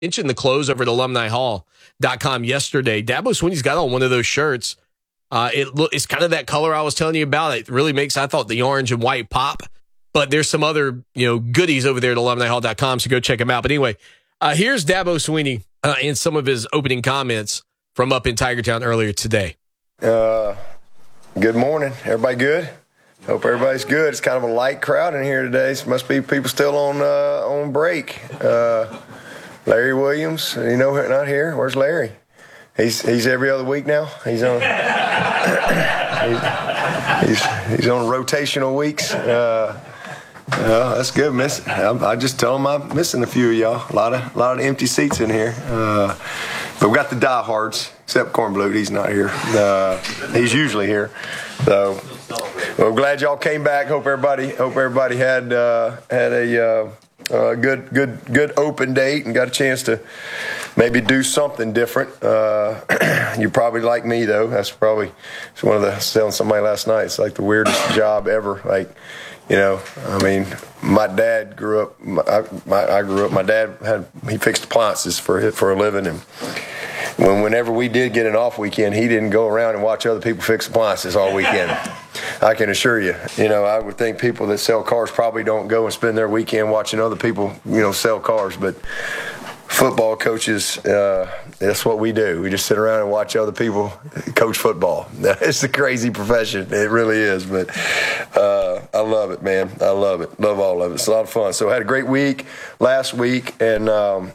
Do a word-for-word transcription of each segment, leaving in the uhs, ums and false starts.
mentioned the close over at alumni hall dot com yesterday. Dabo Swinney's got on one of those shirts. Uh, it It's kind of that color I was telling you about. It really makes, I thought, the orange and white pop. But there's some other, you know, goodies over there at alumni hall dot com, so go check them out. But anyway, uh, here's Dabo Swinney uh, in some of his opening comments from up in Tigertown earlier today. Uh, good morning. Everybody good? Hope everybody's good. It's kind of a light crowd in here today. So must be people still on uh, on break. Uh, Larry Williams, you know, not here. Where's Larry? He's he's every other week now. He's on he's, he's he's on rotational weeks. Uh, uh, that's good, miss. I, I just tell him I'm missing a few of y'all. A lot of a lot of empty seats in here. Uh, but we got the diehards, except Cornblute. He's not here. Uh, he's usually here. So, well, I'm glad y'all came back. Hope everybody hope everybody had uh, had a uh, uh, good good good open date and got a chance to maybe do something different. Uh, you're probably like me, though. That's probably it's one of the, I was telling somebody last night, it's like the weirdest job ever. Like, you know, I mean, my dad grew up, I, my, I grew up, my dad had, he fixed appliances for for a living. And when, whenever we did get an off weekend, he didn't go around and watch other people fix appliances all weekend. I can assure you. You know, I would think people that sell cars probably don't go and spend their weekend watching other people, you know, sell cars. But football coaches, uh, that's what we do. We just sit around and watch other people coach football. It's a crazy profession. It really is. But uh, I love it, man. I love it. Love all of it. It's a lot of fun. So I had a great week last week. And um,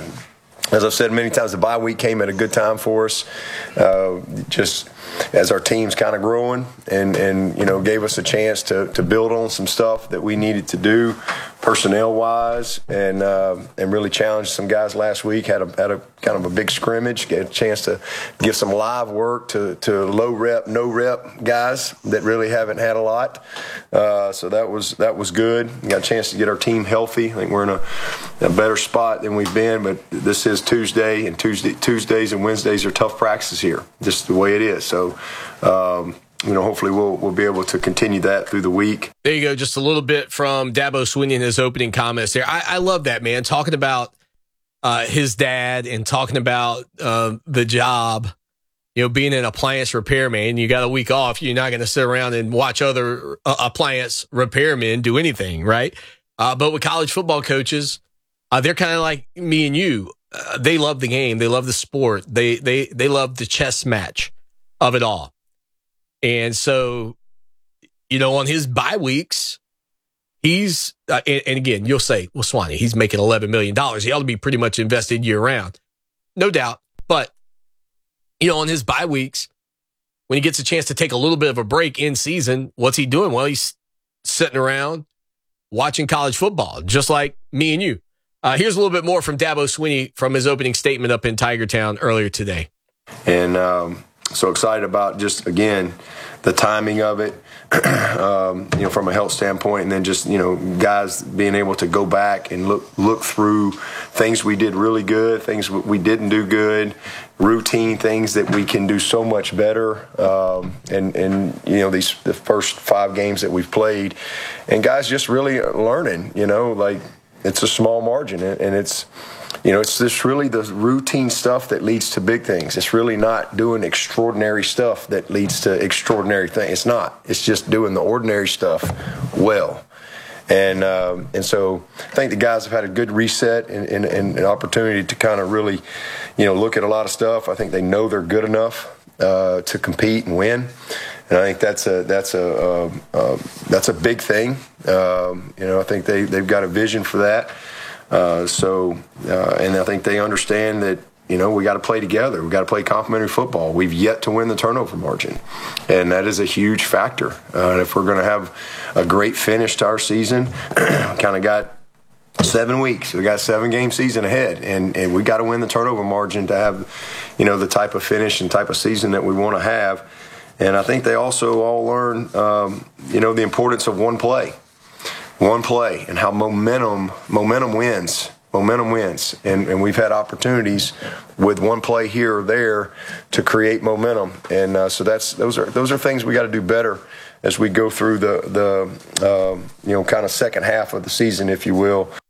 as I've said many times, the bye week came at a good time for us. Uh, just as our team's kind of growing and, and, you know, gave us a chance to, to build on some stuff that we needed to do personnel-wise and uh, and really challenged some guys last week. Had a had a kind of a big scrimmage, get a chance to give some live work to, to low-rep, no-rep guys that really haven't had a lot. Uh, so that was that was good. Got a chance to get our team healthy. I think we're in a, a better spot than we've been, but this is Tuesday, and Tuesday Tuesdays and Wednesdays are tough practices here, just the way it is. So, um, you know, hopefully we'll we'll be able to continue that through the week. There you go. Just a little bit from Dabo Swinney in his opening comments there. I, I love that, man. Talking about uh, his dad and talking about uh, the job, you know, being an appliance repairman. You got a week off. You're not going to sit around and watch other uh, appliance repairmen do anything, right? Uh, but with college football coaches, uh, they're kind of like me and you. Uh, they love the game. They love the sport. They they they love the chess match of it all. And so, you know, on his bye weeks, he's, uh, and, and again, you'll say, well, Swanee, he's making eleven million dollars. He ought to be pretty much invested year round. No doubt. But, you know, on his bye weeks, when he gets a chance to take a little bit of a break in season, what's he doing? Well, he's sitting around watching college football, just like me and you. Uh, here's a little bit more from Dabo Swinney from his opening statement up in Tigertown earlier today. And, um, So excited about just, again, the timing of it, um, you know, from a health standpoint, and then just, you know, guys being able to go back and look look through things we did really good, things we didn't do good, routine things that we can do so much better, um, and, and, you know, these the first five games that we've played, and guys just really learning, you know, like it's a small margin, and it's, you know, it's just really the routine stuff that leads to big things. It's really not doing extraordinary stuff that leads to extraordinary things. It's not. It's just doing the ordinary stuff well. And um, and so I think the guys have had a good reset and, and, and an opportunity to kind of really, you know, look at a lot of stuff. I think they know they're good enough uh, to compete and win. And I think that's a that's a uh, uh, that's a big thing. Um, you know, I think they they've got a vision for that. Uh, so, uh, and I think they understand that, you know, we got to play together. We got to play complementary football. We've yet to win the turnover margin, and that is a huge factor. Uh, and if we're going to have a great finish to our season, kind of got seven weeks. We got a seven-game season ahead, and, and we got to win the turnover margin to have, you know, the type of finish and type of season that we want to have. And I think they also all learn, um, you know, the importance of one play. One play and how momentum momentum wins. Momentum wins. And, and we've had opportunities with one play here or there to create momentum. And uh, so that's those are those are things we got to do better as we go through the the uh, you know kind of second half of the season, if you will.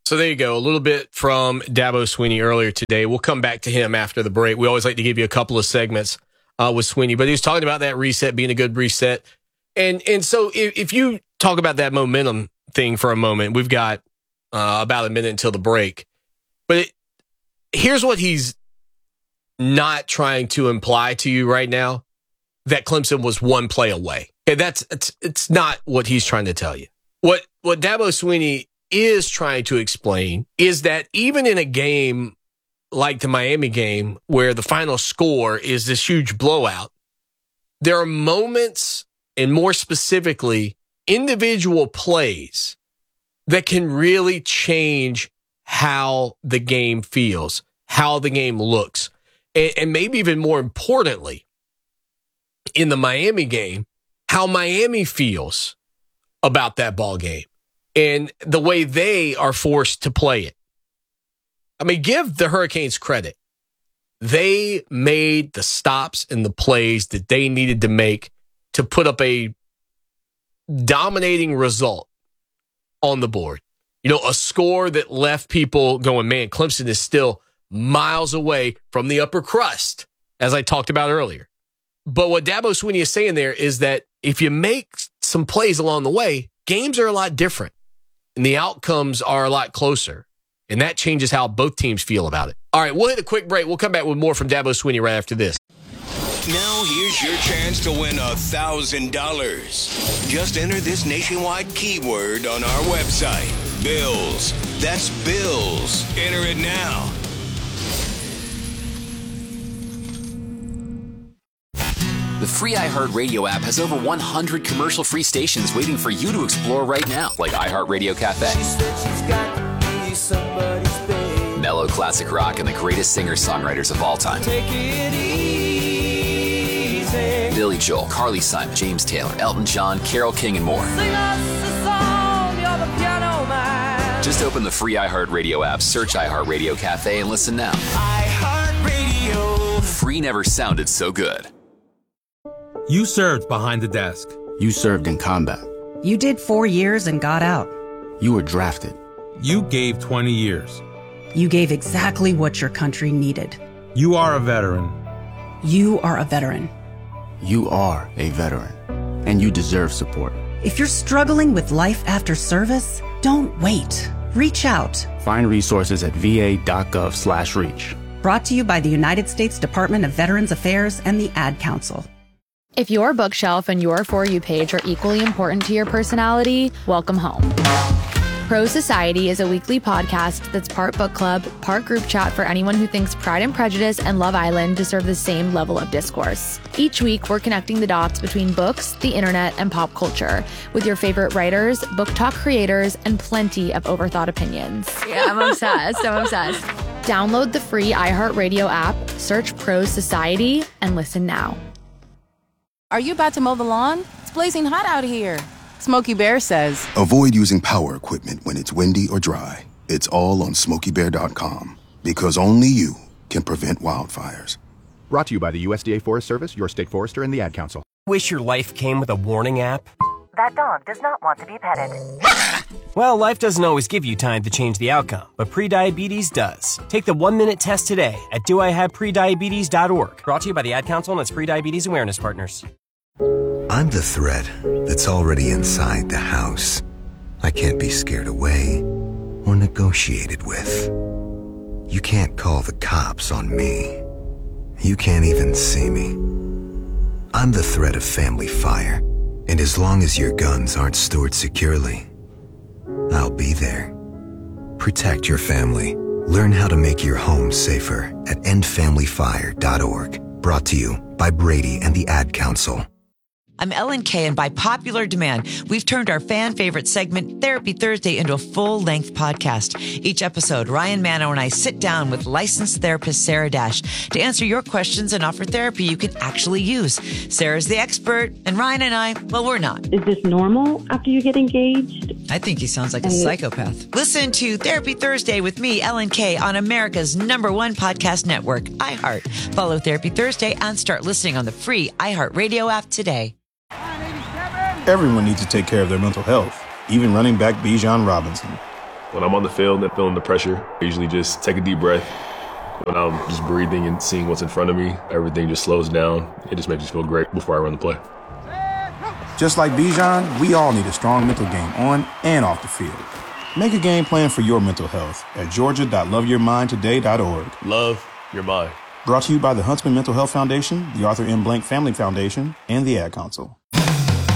So there you go. A little bit from Dabo Swinney earlier today. We'll come back to him after the break. We always like to give you a couple of segments uh, with Swinney, but he was talking about that reset being a good reset. And and so if, if you talk about that momentum thing for a moment, we've got uh, about a minute until the break. But it, here's what he's not trying to imply to you right now, that Clemson was one play away. Okay, that's it's, it's not what he's trying to tell you. What what Dabo Swinney is trying to explain is that even in a game like the Miami game, where the final score is this huge blowout, there are moments, and more specifically, individual plays that can really change how the game feels, how the game looks. And, and maybe even more importantly, in the Miami game, how Miami feels about that ball game and the way they are forced to play it. I mean, give the Hurricanes credit. They made the stops and the plays that they needed to make to put up a dominating result on the board. You know, a score that left people going, man, Clemson is still miles away from the upper crust, as I talked about earlier. But what Dabo Swinney is saying there is that if you make some plays along the way, games are a lot different and the outcomes are a lot closer. And that changes how both teams feel about it. All right, we'll hit a quick break. We'll come back with more from Dabo Swinney right after this. Now here's your chance to win one thousand dollars. Just enter this nationwide keyword on our website, Bills. That's Bills. Enter it now. The free iHeartRadio app has over one hundred commercial-free stations waiting for you to explore right now, like iHeartRadio Cafe, mellow classic rock, and the greatest singer-songwriters of all time. Take it easy. Billy Joel, Carly Simon, James Taylor, Elton John, Carole King, and more. Sing us a song, you're the piano man. Just open the free iHeartRadio app, search iHeartRadio Cafe, and listen now. iHeartRadio. Free never sounded so good. You served behind the desk. You served in combat. You did four years and got out. You were drafted. You gave twenty years. You gave exactly what your country needed. You are a veteran. You are a veteran. You are a veteran. And you deserve support. If you're struggling with life after service, don't wait. Reach out. Find resources at va.gov slash reach. Brought to you by the United States Department of Veterans Affairs and the Ad Council. If your bookshelf and your For You page are equally important to your personality, welcome home. Pro Society is a weekly podcast that's part book club, part group chat for anyone who thinks Pride and Prejudice and Love Island deserve the same level of discourse. Each week, we're connecting the dots between books, the internet, and pop culture with your favorite writers, book talk creators, and plenty of overthought opinions. Yeah, I'm obsessed. I'm obsessed. Download the free iHeartRadio app, search Pro Society, and listen now. Are you about to mow the lawn? It's blazing hot out here. Smokey Bear says, avoid using power equipment when it's windy or dry. It's all on smokey bear dot com because only you can prevent wildfires. Brought to you by the U S D A Forest Service, your state forester, and the Ad Council. Wish your life came with a warning app? That dog does not want to be petted. Well, life doesn't always give you time to change the outcome, but prediabetes does. Take the one-minute test today at do I have prediabetes dot org. Brought to you by the Ad Council and its Prediabetes Awareness Partners. I'm the threat that's already inside the house. I can't be scared away or negotiated with. You can't call the cops on me. You can't even see me. I'm the threat of family fire, and as long as your guns aren't stored securely, I'll be there. Protect your family. Learn how to make your home safer at end family fire dot org. Brought to you by Brady and the Ad Council. I'm Ellen Kay, and by popular demand, we've turned our fan favorite segment, Therapy Thursday, into a full-length podcast. Each episode, Ryan Manno and I sit down with licensed therapist Sarah Dash to answer your questions and offer therapy you can actually use. Sarah's the expert, and Ryan and I, well, we're not. Is this normal after you get engaged? I think he sounds like a psychopath. Listen to Therapy Thursday with me, Ellen Kay, on America's number one podcast network, iHeart. Follow Therapy Thursday and start listening on the free iHeartRadio app today. Everyone needs to take care of their mental health, even running back Bijan Robinson. When I'm on the field and feeling the pressure, I usually just take a deep breath. When I'm just breathing and seeing what's in front of me, everything just slows down. It just makes me feel great before I run the play. Just like Bijan, we all need a strong mental game on and off the field. Make a game plan for your mental health at georgia dot love your mind today dot org. Love your mind. Brought to you by the Huntsman Mental Health Foundation, the Arthur M. Blank Family Foundation, and the Ad Council.